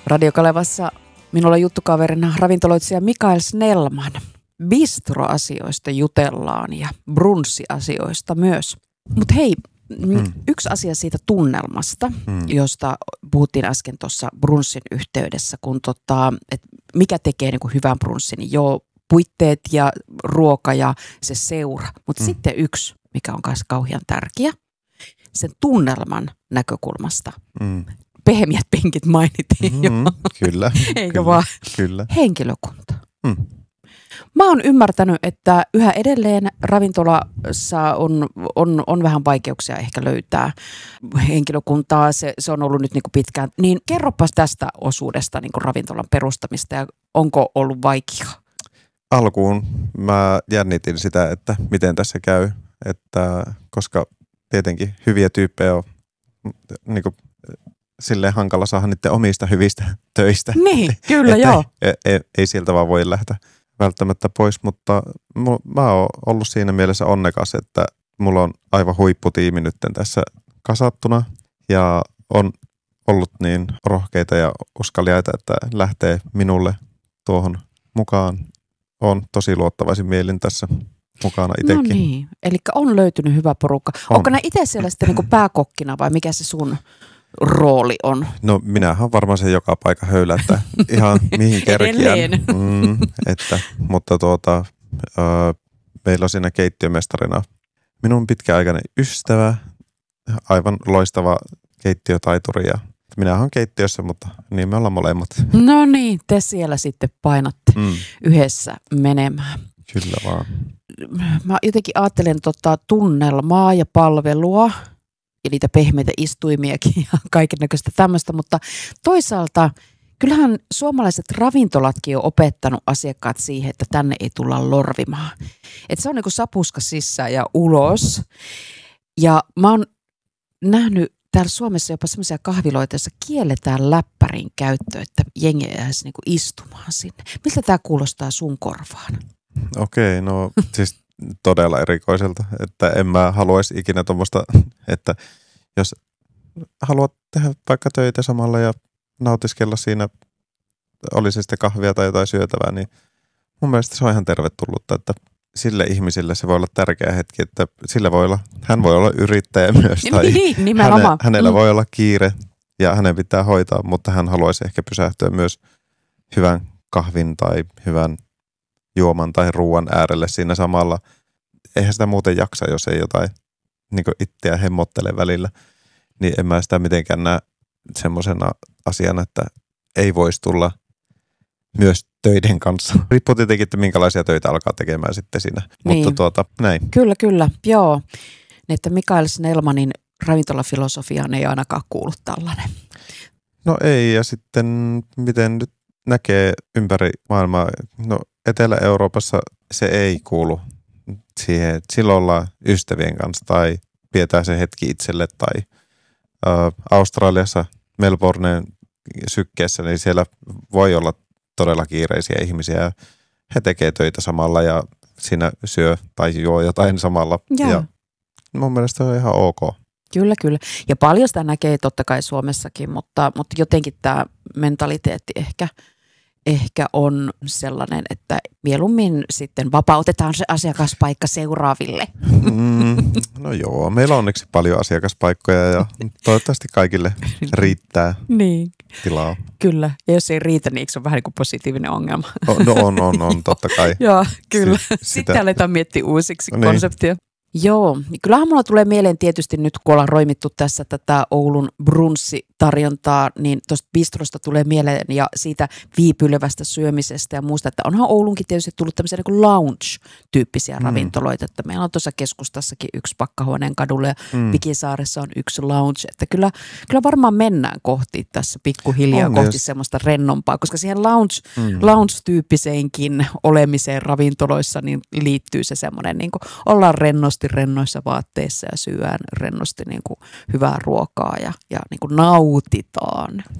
Radiokalevassa minulla juttukaverina ravintoloitsija Mikael Snellman. Bistroasioista jutellaan ja brunssiasioista myös. Mutta hei, yksi asia siitä tunnelmasta, josta puhuttiin äsken tuossa brunssin yhteydessä, kun et mikä tekee niinku hyvän brunssin, niin joo, puitteet ja ruoka ja se seura. Mutta sitten yksi, mikä on myös kauhean tärkeä, sen tunnelman näkökulmasta. Pehmeät penkit mainittiin jo. Kyllä. Eikö kyllä, vaan? Kyllä. Henkilökunta. Mä oon ymmärtänyt, että yhä edelleen ravintolassa on vähän vaikeuksia ehkä löytää henkilökuntaa. Se on ollut nyt niin kuin pitkään. Niin kerropas tästä osuudesta niin kuin ravintolan perustamista ja onko ollut vaikeaa? Alkuun mä jännitin sitä, että miten tässä käy, että koska tietenkin hyviä tyyppejä on niin kuin silleen hankala saada niiden omista hyvistä töistä. Niin, kyllä joo. Ei sieltä vaan voi lähteä välttämättä pois, mutta mä oon ollut siinä mielessä onnekas, että mulla on aivan huipputiimi nyt tässä kasattuna ja on ollut niin rohkeita ja uskaliaita, että lähtee minulle tuohon mukaan. Olen tosi luottavaisin mielin tässä mukana itsekin. No niin, eli on löytynyt hyvä porukka. Onko ne itse siellä sitten niin kuin pääkokkina vai mikä se sun rooli on? No minähän on varmaan se joka paikka höylä, että ihan mihin kerkiän. Mutta meillä on siinä keittiömestarina minun pitkäaikainen ystävä, aivan loistava keittiötaituri ja minähän olen keittiössä, mutta niin me ollaan molemmat. No niin, te siellä sitten painatte yhdessä menemään. Kyllä vaan. Mä jotenkin ajattelen tunnelmaa ja palvelua ja niitä pehmeitä istuimiakin ja kaikennäköistä tämmöistä, mutta toisaalta kyllähän suomalaiset ravintolatkin on opettanut asiakkaat siihen, että tänne ei tulla lorvimaan. Että se on niin kuin sapuska sisään ja ulos. Ja mä oon nähnyt täällä Suomessa jopa semmoisia kahviloita, joissa kielletään läppärin käyttö, että jengi jäisi niinku istumaan sinne. Miltä tämä kuulostaa sun korvaan? Okei, no siis todella erikoiselta, että en mä haluaisi ikinä tuommoista, että jos haluat tehdä vaikka töitä samalla ja nautiskella siinä, oli se sitten kahvia tai jotain syötävää, niin mun mielestä se on ihan tervetullutta, että sille ihmiselle se voi olla tärkeä hetki, että hän voi olla yrittäjä myös tai hänellä voi olla kiire ja hänen pitää hoitaa, mutta hän haluaisi ehkä pysähtyä myös hyvän kahvin tai hyvän juoman tai ruoan äärelle siinä samalla. Eihän sitä muuten jaksa, jos ei jotain niin kuin itseä hemmottele välillä, niin en mä sitä mitenkään näe semmoisena asiana, että ei voisi tulla myös töiden kanssa. Riippuu tietenkin, että minkälaisia töitä alkaa tekemään sitten siinä. Niin. Mutta näin. Kyllä, joo. Että Mikael Snellmanin ravintolafilosofiaan ei ainakaan kuulu tällainen. No ei, ja sitten miten nyt näkee ympäri maailmaa, no Etelä-Euroopassa se ei kuulu siihen, että silloin ollaan ystävien kanssa tai pidetään se hetki itselle tai Australiassa, Melbourneen sykkeessä, niin siellä voi olla todella kiireisiä ihmisiä ja he tekee töitä samalla ja siinä syö tai juo jotain samalla. Ja mun mielestä se on ihan ok. Kyllä. Ja paljon sitä näkee totta kai Suomessakin, mutta jotenkin tämä mentaliteetti ehkä on sellainen, että mieluummin sitten vapautetaan se asiakaspaikka seuraaville. No joo, meillä on onneksi paljon asiakaspaikkoja ja toivottavasti kaikille riittää tilaa. Kyllä, ja jos ei riitä, niin se on vähän niin kuin positiivinen ongelma. No on totta kai. Joo, kyllä. Sitten aletaan miettiä uusiksi konseptia. Joo, niin kyllähän mulla tulee mieleen tietysti nyt, kun ollaan roimittu tässä tätä Oulun brunssitarjontaa, niin tuosta bistrosta tulee mieleen ja siitä viipyilevästä syömisestä ja muusta, että onhan Oulunkin tietysti tullut tämmöisiä niin kuin lounge-tyyppisiä ravintoloita, että meillä on tuossa keskustassakin yksi Pakkahuoneen kadulla ja Pikisaaressa on yksi lounge, että kyllä varmaan mennään kohti tässä pikkuhiljaa kohti semmoista rennompaa, koska siihen lounge-tyyppiseenkin olemiseen ravintoloissa niin liittyy se semmoinen, niin kuin ollaan rennoissa vaatteissa ja syödään rennosti niin kuin hyvää ruokaa ja niin kuin nautitaan.